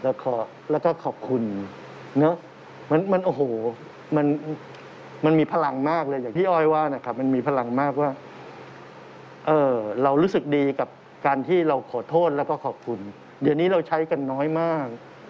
แล้วก็ขอบคุณเนาะมันโอ้โหมันมันมีพลังมากเลยอย่างที่อ้อยว่านะครับมันมีพลังมากว่าเรารู้สึกดีกับการที่เราขอโทษแล้วก็ขอบคุณเดี๋ยวนี้เราใช้กันน้อยมาก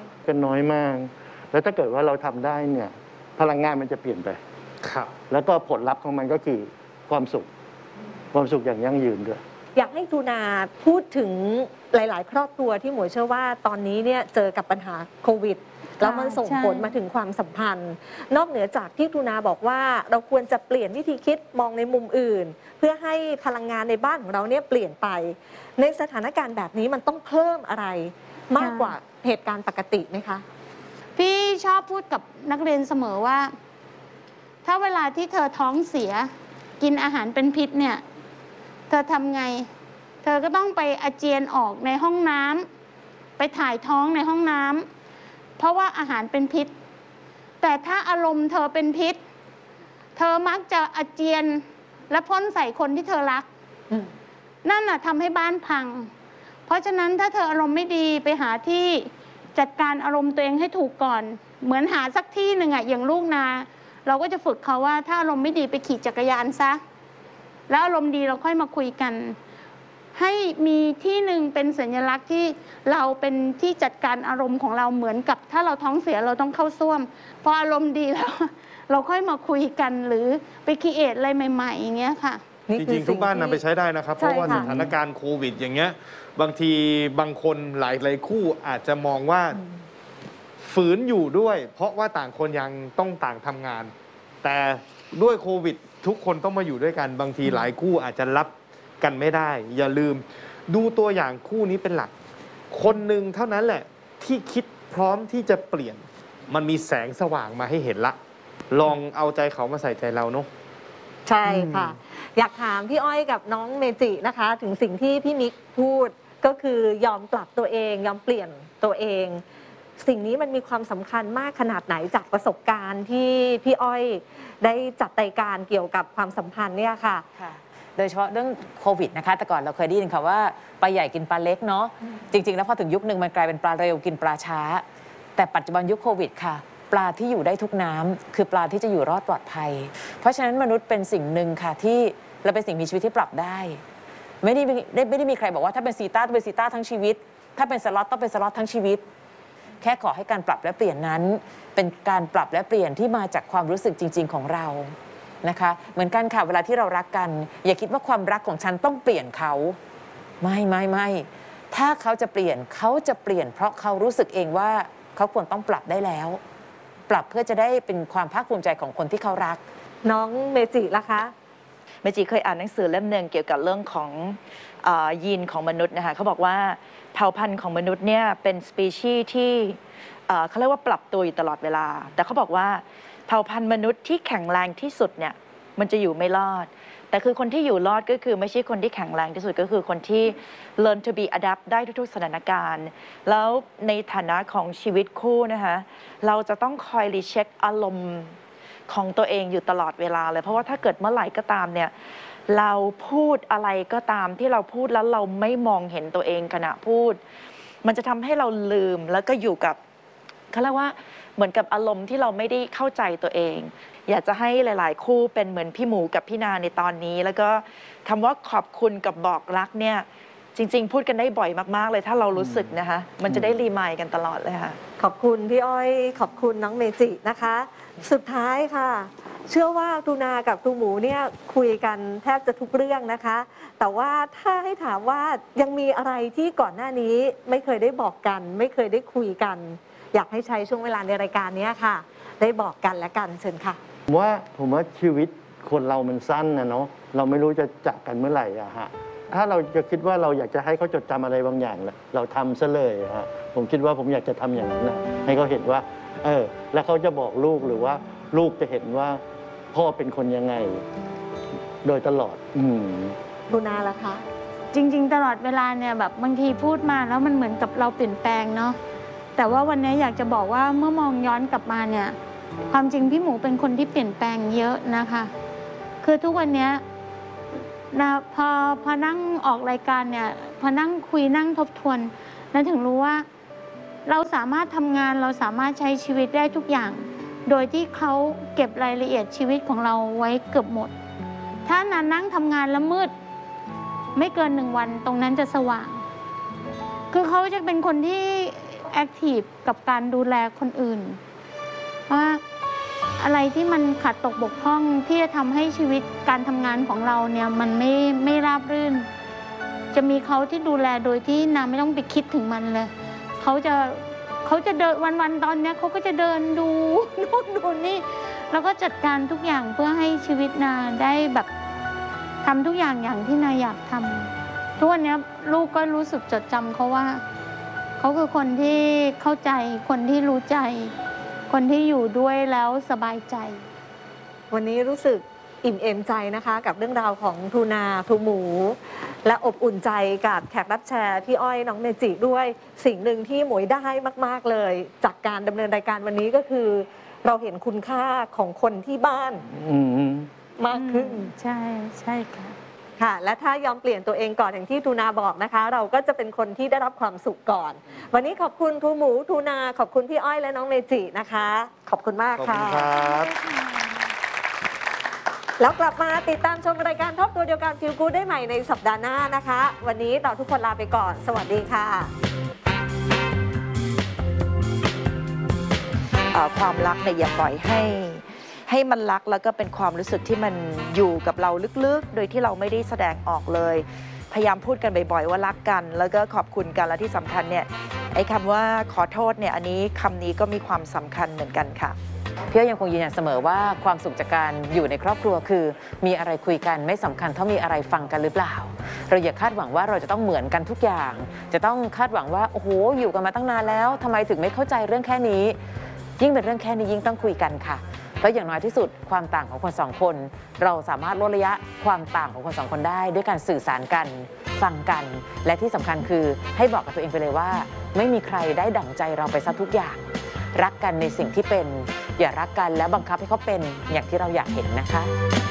แล้วถ้าเกิดว่าเราทำได้เนี่ยพลังงานมันจะเปลี่ยนไปครับแล้วก็ผลลัพธ์ของมันก็คือความสุขอย่างยั่งยืนด้วยอยากให้ทูนาพูดถึงหลายๆ ครอบครัวที่หมวยเชื่อว่าตอนนี้เนี่ยเจอกับปัญหาโควิดแล้วมันส่งผลมาถึงความสัมพันธ์นอกเหนือจากที่ทูนาบอกว่าเราควรจะเปลี่ยนวิธีคิดมองในมุมอื่นเพื่อให้พลังงานในบ้านของเราเนี่ยเปลี่ยนไปในสถานการณ์แบบนี้มันต้องเพิ่มอะไรมากกว่าเหตุการณ์ปกติไหมคะพี่ชอบพูดกับนักเรียนเสมอว่าถ้าเวลาที่เธอท้องเสียกินอาหารเป็นพิษเนี่ยเธอทำไงเธอก็ต้องไปอาเจียนออกในห้องน้ำไปถ่ายท้องในห้องน้ำเพราะว่าอาหารเป็นพิษแต่ถ้าอารมณ์เธอเป็นพิษเธอมักจะอาเจียนและพ่นใส่คนที่เธอรักนั่นน่ะทำให้บ้านพังเพราะฉะนั้นถ้าเธออารมณ์ไม่ดีไปหาที่จัดการอารมณ์ตัวเองให้ถูกก่อนเหมือนหาสักที่หนึ่งอะอย่างลูกนาเราก็จะฝึกเขาว่าถ้าอารมณ์ไม่ดีไปขี่จักรยานซะแล้วอารมณ์ดีเราค่อยมาคุยกันให้มีที่หนึ่งเป็นสัญลักษณ์ที่เราเป็นที่จัดการอารมณ์ของเราเหมือนกับถ้าเราท้องเสียเราต้องเข้าส้วมพออารมณ์ดีแล้วเราค่อยมาคุยกันหรือไปคิดอะไรใหม่ๆอย่างเงี้ยค่ะจริงๆทุกบ้านนำไปใช้ได้นะครับเพราะว่าสถานการณ์โควิดอย่างเงี้ยบางทีบางคนหลายคู่อาจจะมองว่าฝืนอยู่ด้วยเพราะว่าต่างคนยังต้องต่างทำงานแต่ด้วยโควิดทุกคนต้องมาอยู่ด้วยกันบางทีหลายคู่อาจจะรับกันไม่ได้อย่าลืมดูตัวอย่างคู่นี้เป็นหลักคนหนึ่งเท่านั้นแหละที่คิดพร้อมที่จะเปลี่ยนมันมีแสงสว่างมาให้เห็นละลองเอาใจเขามาใส่ใจเราเนาะใช่ค่ะอยากถามพี่อ้อยกับน้องเมจินะคะถึงสิ่งที่พี่มิกพูดก็คือยอมปรับตัวเองยอมเปลี่ยนตัวเองสิ่งนี้มันมีความสำคัญมากขนาดไหนจากประสบการณ์ที่พี่อ้อยได้จัดรายการเกี่ยวกับความสัมพันธ์เนี่ยค่ะโดยเฉพาะเรื่องโควิดนะคะแต่ก่อนเราเคยได้ยินคำว่าปลาใหญ่กินปลาเล็กเนาะจริงๆแล้วพอถึงยุคนึงมันกลายเป็นปลาเร็วกินปลาช้าแต่ปัจจุบันยุคโควิดค่ะปลาที่อยู่ได้ทุกน้ำคือปลาที่จะอยู่รอดปลอดภัยเพราะฉะนั้นมนุษย์เป็นสิ่งหนึ่งค่ะที่เราเป็นสิ่งมีชีวิตที่ปรับได้ไม่ได้มีใครบอกว่าถ้าเป็นซีต้าต้องเป็นซีต้าทั้งชีวิตถ้าเป็นสล็อตต้องเป็นสล็อตทั้งชีวิตแค่ขอให้การปรับและเปลี่ยนนั้นเป็นการปรับและเปลี่ยนที่มาจากความรู้สึกจริงๆของเรานะคะเหมือนกันค่ะเวลาที่เรารักกันอย่าคิดว่าความรักของฉันต้องเปลี่ยนเขาไม่ถ้าเขาจะเปลี่ยนเพราะเขารู้สึกเองว่าเขาควรต้องปรับได้แล้วปรับเพื่อจะได้เป็นความภาคภูมิใจของคนที่เขารักน้องเมจิล่ะคะเมจิเคยอ่านหนังสือเล่มหนึ่งเกี่ยวกับเรื่องของยีนของมนุษย์นะคะเขาบอกว่าเผ่าพันธุ์ของมนุษย์เนี่ยเป็นสปีชีส์ที่เขาเรียกว่าปรับตัวอยู่ตลอดเวลาแต่เขาบอกว่าเผ่าพันธุ์มนุษย์ที่แข็งแรงที่สุดเนี่ยมันจะอยู่ไม่รอดแต่คือคนที่อยู่รอดก็คือไม่ใช่คนที่แข็งแรงที่สุดก็คือคนที่ learn to be adapt ได้ทุกๆสถานการณ์แล้วในฐานะของชีวิตคู่นะคะเราจะต้องคอยรีเช็คอารมณ์ของตัวเองอยู่ตลอดเวลาเลยเพราะว่าถ้าเกิดเมื่อไหร่ก็ตามเนี่ยเราพูดอะไรก็ตามที่เราพูดแล้วเราไม่มองเห็นตัวเองขณะพูดมันจะทำให้เราลืมแล้วก็อยู่กับเขาเรียกว่าเหมือนกับอารมณ์ที่เราไม่ได้เข้าใจตัวเองอยากจะให้หลายๆคู่เป็นเหมือนพี่หมูกับพี่นาในตอนนี้แล้วก็คำว่าขอบคุณกับบอกรักเนี่ยจริงๆพูดกันได้บ่อยมากๆเลยถ้าเรารู้สึกนะคะมันจะได้รีมายกันตลอดเลยค่ะขอบคุณพี่อ้อยขอบคุณน้องเมจินะคะสุดท้ายค่ะเชื่อว่าทูนากับทูหมูเนี่ยคุยกันแทบจะทุกเรื่องนะคะแต่ว่าถ้าให้ถามว่ายังมีอะไรที่ก่อนหน้านี้ไม่เคยได้บอกกันไม่เคยได้คุยกันอยากให้ใช้ช่วงเวลาในรายการนี้ค่ะได้บอกกันและกันเชิญค่ะผมว่าชีวิตคนเรามันสั้นนะเนาะเราไม่รู้จะจากกันเมื่อไหร่อะฮะถ้าเราจะคิดว่าเราอยากจะให้เขาจดจำอะไรบางอย่างเราทำซะเลยฮะผมคิดว่าผมอยากจะทำอย่างนั้นนะให้เขาเห็นว่าแล้วเขาจะบอกลูกหรือว่าลูกจะเห็นว่าพ่อเป็นคนยังไงโดยตลอดบูนาล่ะคะจริงๆตลอดเวลาเนี่ยแบบบางทีพูดมาแล้วมันเหมือนกับเราเปลี่ยนแปลงเนาะแต่ว่าวันนี้อยากจะบอกว่าเมื่อมองย้อนกลับมาเนี่ยความจริงพี่หมูเป็นคนที่เปลี่ยนแปลงเยอะนะคะคือทุกวันนี้นะพอนั่งออกรายการเนี่ยพอนั่งคุยนั่งทบทวนแล้วถึงรู้ว่าเราสามารถทำงานเราสามารถใช้ชีวิตได้ทุกอย่าง โดยที่เขาเก็บรายละเอียดชีวิตของเราไว้เกือบหมด ถ้านานนั่งทำงานแล้วมืดไม่เกิน1 วันตรงนั้นจะสว่าง คือเขาจะเป็นคนที่แอคทีฟกับการดูแลคนอื่นว่าอะไรที่มันขาดตกบกพร่องที่จะทำให้ชีวิตการทำงานของเราเนี่ยมันไม่ราบรื่น จะมีเขาที่ดูแลโดยที่นาไม่ต้องไปคิดถึงมันเลยเขาจะเดินวันๆตอนนี้เขาก็จะเดินดูนู่นดูนี่แล้วก็จัดการทุกอย่างเพื่อให้ชีวิตนาได้แบบทำทุกอย่างอย่างที่นาอยากทำทุกวันนี้ลูกก็รู้สึกจดจำเขาว่าเขาคือคนที่เข้าใจคนที่รู้ใจคนที่อยู่ด้วยแล้วสบายใจวันนี้รู้สึกอิ่มเอมใจนะคะกับเรื่องราวของครูนาครูหมู และอบอุ่นใจกับแขกรับเชิญพี่อ้อยน้องเมจิด้วยสิ่งหนึ่งที่หมวยได้มากๆเลยจากการดำเนินรายการวันนี้ก็คือ เราเห็นคุณค่าของคนที่บ้านมากขึ้นใช่ค่ะค่ะและถ้ายอมเปลี่ยนตัวเองก่อนอย่างที่ทูนาบอกนะคะเราก็จะเป็นคนที่ได้รับความสุขก่อนวันนี้ขอบคุณครูหมูทูนาขอบคุณพี่อ้อยและน้องเมจินะคะขอบคุณมากค่ะขอบคุณครับแล้วกลับมาติดตามชมรายการท็อปตัวเดียวกันฟิลกู๊ดได้ใหม่ในสัปดาห์หน้านะคะวันนี้เราทุกคนลาไปก่อนสวัสดีค่ะความรักเนี่ยอย่าปล่อยให้มันรักแล้วก็เป็นความรู้สึกที่มันอยู่กับเราลึกๆโดยที่เราไม่ได้แสดงออกเลยพยายามพูดกันบ่อยๆว่ารักกันแล้วก็ขอบคุณกันและที่สำคัญเนี่ยไอ้คำว่าขอโทษเนี่ยอันนี้คำนี้ก็มีความสำคัญเหมือนกันค่ะพี่อ้อยยังคงยืนยันเสมอว่าความสุขจากการอยู่ในครอบครัวคือมีอะไรคุยกันไม่สำคัญเท่ามีอะไรฟังกันหรือเปล่าเราอย่าคาดหวังว่าเราจะต้องเหมือนกันทุกอย่างจะต้องคาดหวังว่าโอ้โหอยู่กันมาตั้งนานแล้วทำไมถึงไม่เข้าใจเรื่องแค่นี้ยิ่งเป็นเรื่องแค่นี้ยิ่งต้องคุยกันค่ะเพราะอย่างน้อยที่สุดความต่างของคนสองคนเราสามารถลดระยะความต่างของคนสองคนได้ด้วยการสื่อสารกันฟังกันและที่สำคัญคือให้บอกกับตัวเองไปเลยว่าไม่มีใครได้ดั่งใจเราไปซะทุกอย่างรักกันในสิ่งที่เป็นอย่ารักกันแล้วบังคับให้เขาเป็นอย่างที่เราอยากเห็นนะคะ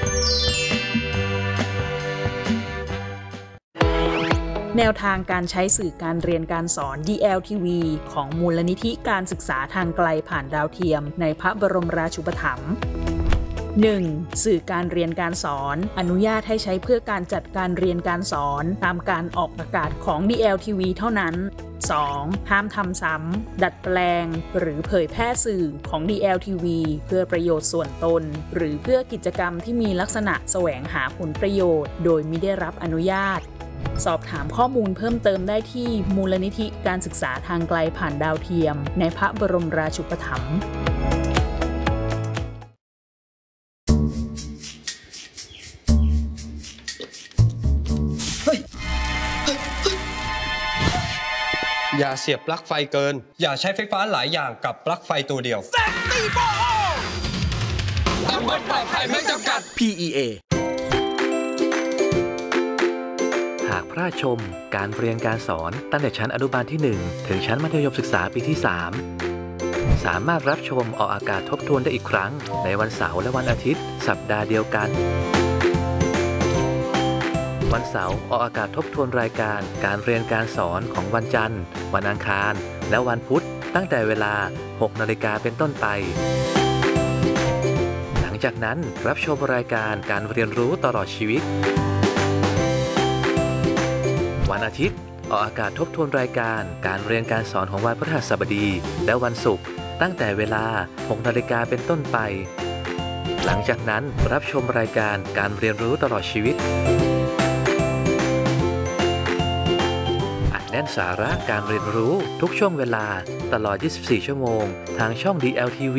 แนวทางการใช้สื่อการเรียนการสอน DLTV ของมูลนิธิการศึกษาทางไกลผ่านดาวเทียมในพระบรมราชูปถัมภ์ 1. สื่อการเรียนการสอนอนุญาตให้ใช้เพื่อการจัดการเรียนการสอนตามการออกอากาศของ DLTV เท่านั้น 2. ห้ามทำซ้ำดัดแปลงหรือเผยแพร่สื่อของ DLTV เพื่อประโยชน์ส่วนตนหรือเพื่อกิจกรรมที่มีลักษณะแสวงหาผลประโยชน์โดยมิได้รับอนุญาตสอบถามข้อมูลเพิ่มเติมได้ที่มูลนิธิการศึกษาทางไกลผ่านดาวเทียมในพระบรมราชูปถัมภ์อย่าเสียบปลั๊กไฟเกินอย่าใช้ไฟฟ้าหลายอย่างกับปลั๊กไฟตัวเดียวตำบลปลอดภัยไม่จำกัด PEA หากพลาดชมการเรียนการสอนตั้งแต่ชั้นอนุบาลที่ 1 ถึงชั้นมัธยมศึกษาปีที่ 3 สามารถรับชมออกอากาศทบทวนได้อีกครั้งในวันเสาร์และวันอาทิตย์สัปดาห์เดียวกันวันเสาร์ออกอากาศทบทวนรายการการเรียนการสอนของวันจันทร์วันอังคารและวันพุธตั้งแต่เวลา 6 นาฬิกาเป็นต้นไปหลังจากนั้นรับชมรายการการเรียนรู้ตลอดชีวิตวันอาทิตย์ออกอากาศทบทวนรายการการเรียนการสอนของวันพฤหัสบดีและวันศุกร์ตั้งแต่เวลา 6 นาฬิกาเป็นต้นไปหลังจากนั้นรับชมรายการการเรียนรู้ตลอดชีวิตอัดแน่นสาระการเรียนรู้ทุกช่วงเวลาตลอด 24 ชั่วโมงทางช่อง DLTV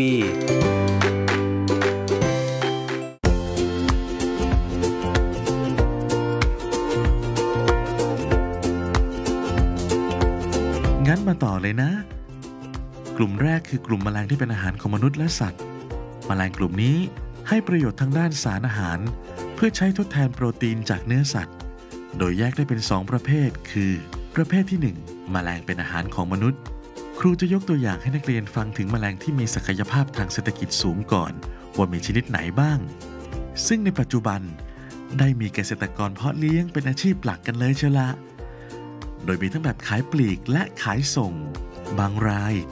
งั้นมาต่อเลยนะกลุ่มแรกคือกลุ่มแมลงที่เป็นอาหารของมนุษย์และสัตว์แมลงกลุ่มนี้ให้ประโยชน์ทางด้านสารอาหารเพื่อใช้ทดแทนโปรตีนจากเนื้อสัตว์โดยแยกได้เป็น2ประเภทคือประเภทที่1แมลงเป็นอาหารของมนุษย์ครูจะยกตัวอย่างให้นักเรียนฟังถึงแมลงที่มีศักยภาพทางเศรษฐกิจสูงก่อนว่ามีชนิดไหนบ้างซึ่งในปัจจุบันได้มีเกษตรกรเพาะเลี้ยงเป็นอาชีพหลักกันเลยเชียวละโดยมีทั้งแบบขายปลีกและขายส่งบางราย